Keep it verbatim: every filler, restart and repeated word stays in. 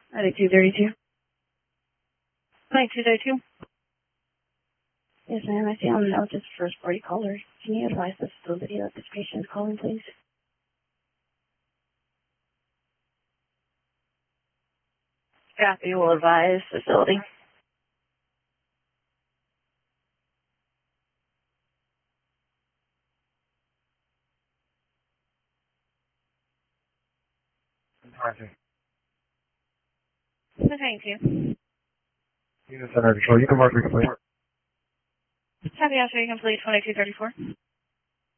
ninety-two thirty-two. ninety-two thirty-two. Yes, ma'am. I see on the note it's first party caller. Can you advise the facility that this patient is calling, please? Copy. Will advise facility. Thank you. Unit Center Control. You can mark me complete. Happy answer. You complete twenty-two thirty-four.